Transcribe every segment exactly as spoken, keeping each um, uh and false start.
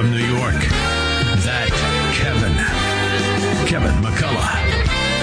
from New York, that Kevin, Kevin McCullough.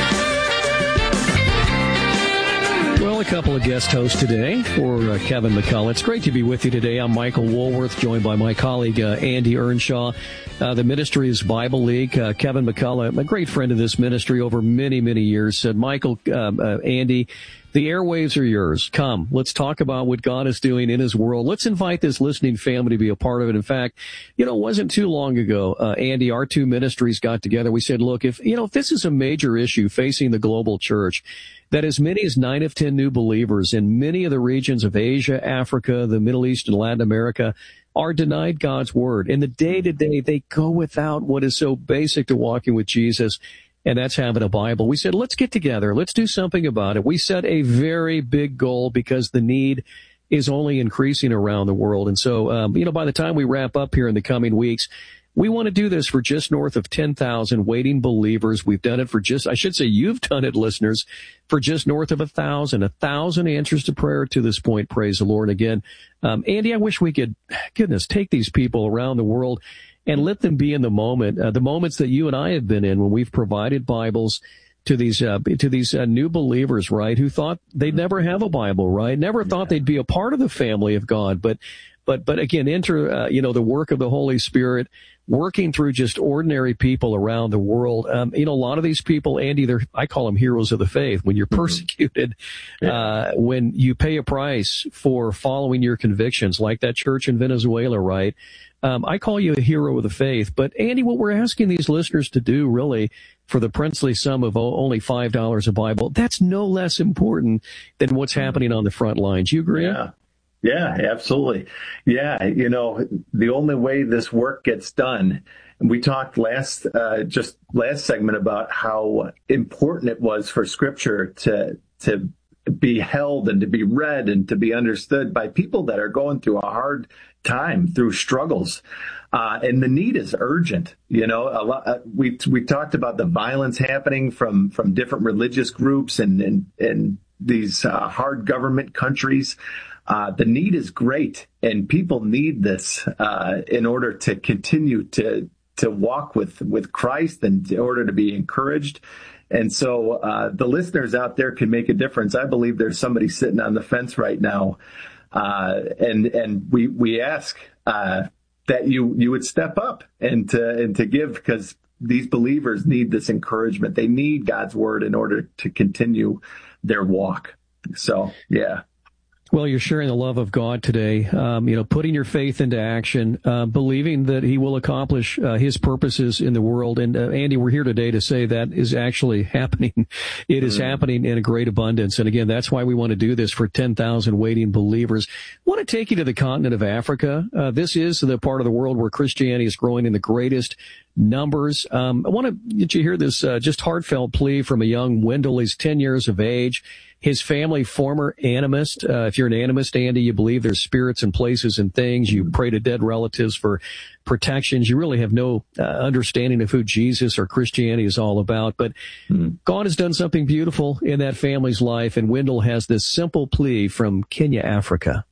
Well, a couple of guest hosts today for uh, Kevin McCullough. It's great to be with you today. I'm Michael Woolworth, joined by my colleague uh, Andy Earnshaw. Uh, the ministry is Bible League. Uh, Kevin McCullough, a great friend of this ministry over many, many years, said, Michael, uh, uh, Andy, the airwaves are yours. Come, let's talk about what God is doing in his world. Let's invite this listening family to be a part of it. In fact, you know, it wasn't too long ago, uh, Andy, our two ministries got together. We said, look, if, you know, if this is a major issue facing the global church, that as many as nine of ten new believers in many of the regions of Asia, Africa, the Middle East, and Latin America are denied God's word. In the day-to-day, they go without what is so basic to walking with Jesus, and that's having a Bible. We said, let's get together. Let's do something about it. We set a very big goal because the need is only increasing around the world. And so, um, you know, by the time we wrap up here in the coming weeks, we want to do this for just north of ten thousand waiting believers. We've done it for just, I should say you've done it, listeners, for just north of a thousand, a thousand answers to prayer to this point. Praise the Lord. Again, um, Andy, I wish we could, goodness, take these people around the world and let them be in the moment, uh, the moments that you and I have been in when we've provided Bibles to these, uh, to these uh, new believers, right, who thought they'd never have a Bible, right, never thought they'd be a part of the family of God. But, but, but again, enter, uh, you know, the work of the Holy Spirit, working through just ordinary people around the world. Um, you know, a lot of these people, Andy, they're, I call them heroes of the faith. When you're persecuted, mm-hmm. yeah. uh, when you pay a price for following your convictions, like that church in Venezuela, right? Um, I call you a hero of the faith. But Andy, what we're asking these listeners to do really for the princely sum of only five dollars a Bible, that's no less important than what's happening on the front lines. You agree? Yeah. Yeah, absolutely. Yeah, you know, the only way this work gets done, and we talked last, uh, just last segment about how important it was for Scripture to, to be held and to be read and to be understood by people that are going through a hard time, through struggles. Uh, and the need is urgent. You know, a lot, uh, we, we talked about the violence happening from, from different religious groups and, and, and these, uh, hard government countries. Uh, the need is great, and people need this uh, in order to continue to to walk with, with Christ and in order to be encouraged. And so uh, the listeners out there can make a difference. I believe there's somebody sitting on the fence right now, uh, and and we we ask uh, that you you would step up and to and to give, because these believers need this encouragement. They need God's word in order to continue their walk. So yeah. Well, you're sharing the love of God today, um, you know, putting your faith into action, uh, believing that he will accomplish uh, his purposes in the world. And uh, Andy, we're here today to say that is actually happening. It is mm. happening in a great abundance. And again, that's why we want to do this for ten thousand waiting believers. I want to take you to the continent of Africa. Uh, this is the part of the world where Christianity is growing in the greatest numbers. Um, I want to get you hear this uh, just heartfelt plea from a young Wendell. He's ten years of age. His family, former animist. Uh, if you're an animist, Andy, you believe there's spirits and places and things. You pray to dead relatives for protections. You really have no uh, understanding of who Jesus or Christianity is all about. But mm. God has done something beautiful in that family's life, and Wendell has this simple plea from Kenya, Africa.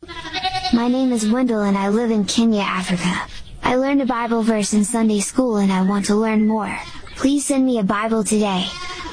My name is Wendell, and I live in Kenya, Africa. I learned a Bible verse in Sunday school, and I want to learn more. Please send me a Bible today.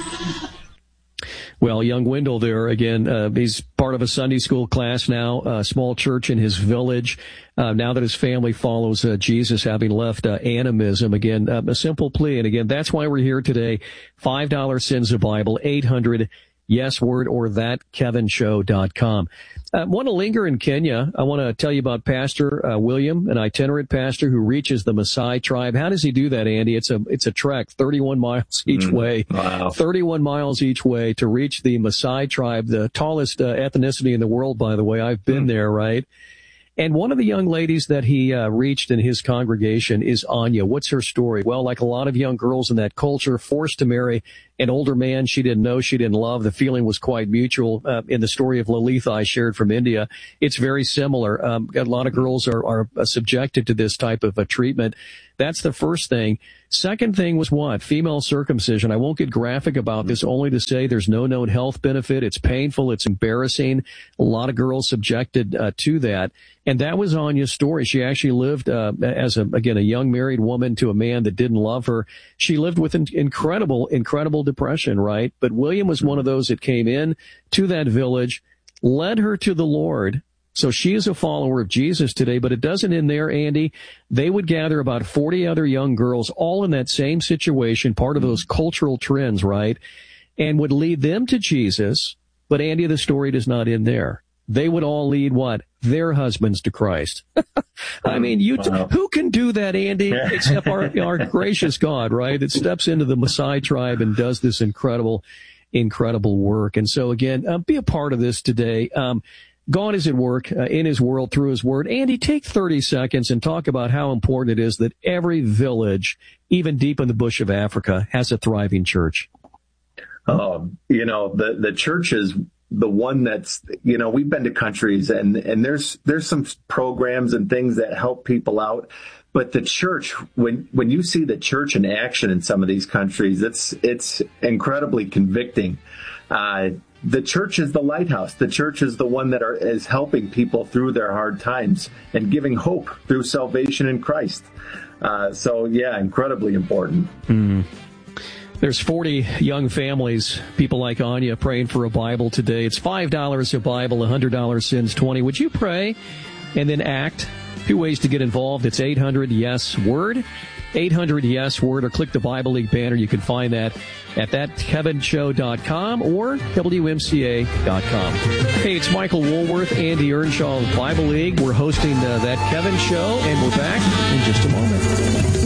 Well, young Wendell there, again, uh, he's part of a Sunday school class now, a small church in his village. Uh, now that his family follows uh, Jesus, having left uh, animism, again, uh, a simple plea. And again, that's why we're here today. five dollars sends a Bible, eight hundred yes word, or that kevin show dot com. I want to linger in Kenya. I want to tell you about Pastor uh, William, an itinerant pastor who reaches the Maasai tribe. How does he do that, Andy? It's a it's a trek, thirty-one miles each mm, way. Wow. thirty-one miles each way to reach the Maasai tribe, the tallest uh, ethnicity in the world, by the way. I've been mm. there, right? And one of the young ladies that he uh, reached in his congregation is Anya. What's her story? Well, like a lot of young girls in that culture, forced to marry an older man she didn't know, she didn't love. The feeling was quite mutual. Uh, in the story of Lalitha I shared from India, it's very similar. Um, a lot of girls are, are subjected to this type of a treatment. That's the first thing. Second thing was what? Female circumcision. I won't get graphic about this, only to say there's no known health benefit. It's painful. It's embarrassing. A lot of girls subjected uh, to that. And that was Anya's story. She actually lived uh, as, a, again, a young married woman to a man that didn't love her. She lived with an incredible, incredible depression, right? But William was one of those that came in to that village, led her to the Lord. So she is a follower of Jesus today, but it doesn't end there, Andy. They would gather about forty other young girls, all in that same situation, part of those cultural trends, right? And would lead them to Jesus. But Andy, the story does not end there. They would all lead what? Their husbands to Christ. I mean, you, t- wow. Who can do that, Andy, except our, our gracious God, right? That steps into the Maasai tribe and does this incredible, incredible work. And so again, uh, be a part of this today. Um, God is at work uh, in his world through his word. Andy, take thirty seconds and talk about how important it is that every village, even deep in the bush of Africa, has a thriving church. Um, you know, the, the church is the one that's, you know, we've been to countries and, and there's, there's some programs and things that help people out. But the church, when, when you see the church in action in some of these countries, it's, it's incredibly convicting. Uh, The church is the lighthouse. The church is the one that are, is helping people through their hard times and giving hope through salvation in Christ. Uh, so, yeah, incredibly important. Mm. There's forty young families, people like Anya, praying for a Bible today. It's five dollars a Bible, one hundred dollars sends twenty. Would you pray and then act? A few ways to get involved. It's eight hundred yes word. eight hundred yes word, or click the Bible League banner. You can find that at that kevin show dot com or w m c a dot com. Hey, it's Michael Woolworth, Andy Earnshaw of Bible League. We're hosting uh, That Kevin Show, and we're back in just a moment.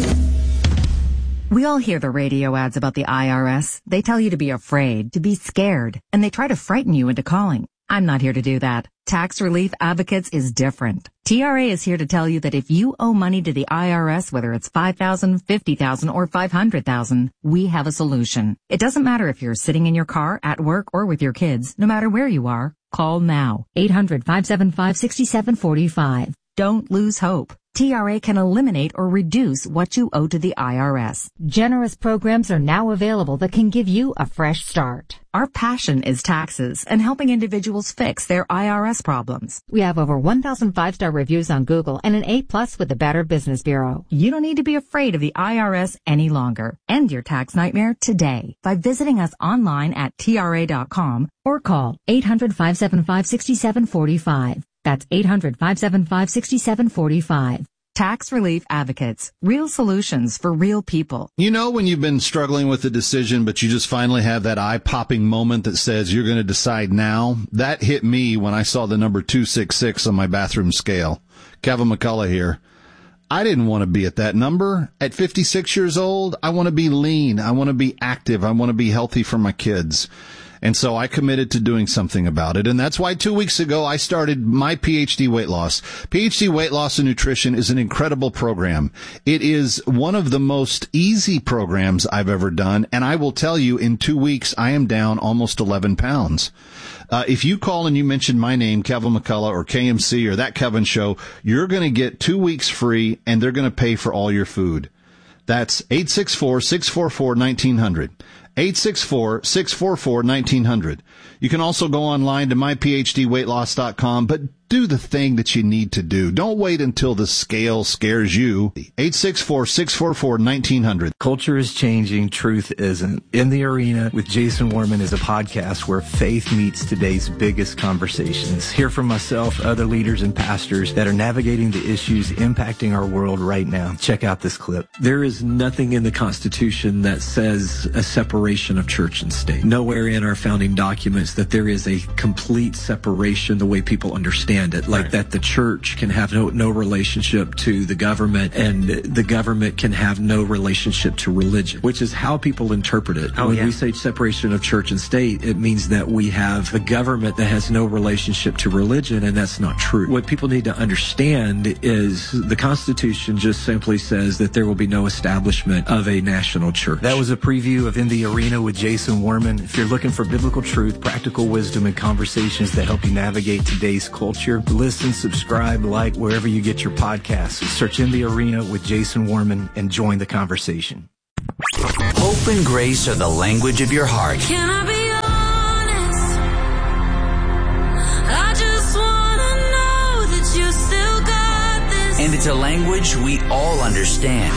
We all hear the radio ads about the I R S. They tell you to be afraid, to be scared, and they try to frighten you into calling. I'm not here to do that. Tax Relief Advocates is different. T R A is here to tell you that if you owe money to the I R S, whether it's five thousand dollars, fifty thousand dollars, or five hundred thousand dollars, we have a solution. It doesn't matter if you're sitting in your car, at work, or with your kids. No matter where you are, call now. eight hundred, five seven five, six seven four five. Don't lose hope. T R A can eliminate or reduce what you owe to the I R S. Generous programs are now available that can give you a fresh start. Our passion is taxes and helping individuals fix their I R S problems. We have over one thousand five-star reviews on Google and an A plus with the Better Business Bureau. You don't need to be afraid of the I R S any longer. End your tax nightmare today by visiting us online at T R A dot com or call eight hundred, five seven five, six seven four five. That's eight hundred, five seven five, six seven four five. Tax Relief Advocates. Real solutions for real people. You know when you've been struggling with a decision, but you just finally have that eye-popping moment that says you're going to decide now? That hit me when I saw the number two six six on my bathroom scale. Kevin McCullough here. I didn't want to be at that number. At fifty-six years old, I want to be lean. I want to be active. I want to be healthy for my kids. And so I committed to doing something about it. And that's why two weeks ago I started my P H D Weight Loss. P H D Weight Loss and Nutrition is an incredible program. It is one of the most easy programs I've ever done. And I will tell you, in two weeks, I am down almost eleven pounds. Uh, if you call and you mention my name, Kevin McCullough or K M C or That Kevin Show, you're going to get two weeks free and they're going to pay for all your food. That's eight six four, six four four, one nine zero zero. eight six four, six four four, one nine zero zero. You can also go online to my p h d weight loss dot com, but do the thing that you need to do. Don't wait until the scale scares you. eight six four, six four four, one nine zero zero. Culture is changing, truth isn't. In the Arena with Jason Warman is a podcast where faith meets today's biggest conversations. Hear from myself, other leaders and pastors that are navigating the issues impacting our world right now. Check out this clip. There is nothing in the Constitution that says a separation of church and state. Nowhere in our founding documents that there is a complete separation the way people understand understand it, like right. that the church can have no, no relationship to the government and the government can have no relationship to religion, which is how people interpret it. Oh, when yeah. we say separation of church and state, it means that we have a government that has no relationship to religion, and that's not true. What people need to understand is the Constitution just simply says that there will be no establishment of a national church. That was a preview of In the Arena with Jason Warman. If you're looking for biblical truth, practical wisdom, and conversations that help you navigate today's culture, listen, subscribe, like wherever you get your podcasts. Search In the Arena with Jason Warman and join the conversation. Hope and grace are the language of your heart. Can I be honest? I just want to know that you still got this. And it's a language we all understand.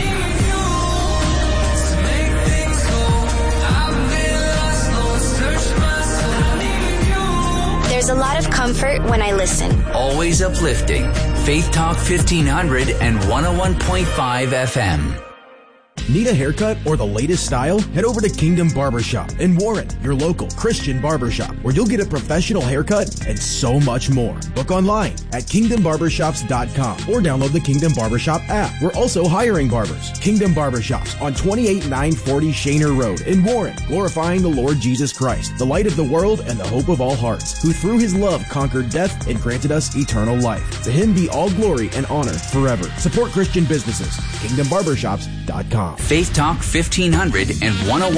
There's a lot of comfort when I listen. Always uplifting. Faith Talk fifteen hundred and one oh one point five F M. Need a haircut or the latest style? Head over to Kingdom Barbershop in Warren, your local Christian barbershop, where you'll get a professional haircut and so much more. Book online at kingdom barbershops dot com or download the Kingdom Barbershop app. We're also hiring barbers. Kingdom Barbershops on twenty-eight nine forty Shaner Road in Warren, glorifying the Lord Jesus Christ, the light of the world and the hope of all hearts, who through his love conquered death and granted us eternal life. To him be all glory and honor forever. Support Christian businesses. kingdom barbershops dot com. Faith Talk fifteen hundred and one oh one